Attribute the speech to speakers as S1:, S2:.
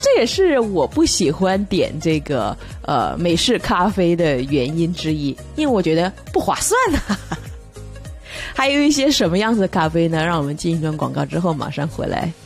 S1: 这也是我不喜欢点这个美式咖啡的原因之一，因为我觉得不划算啊。还有一些什么样子的咖啡呢？让我们进一段广告之后马上回来。